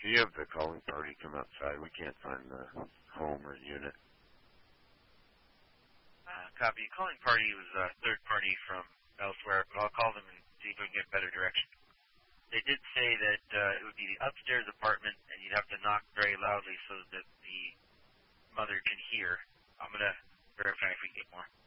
Can you have the calling party come outside? We can't find the home or unit. Copy. Calling party was a third party from elsewhere, but I'll call them and see if we can get better direction. They did say that it would be the upstairs apartment, and you'd have to knock very loudly so that the mother can hear. I'm going to verify if we can get more.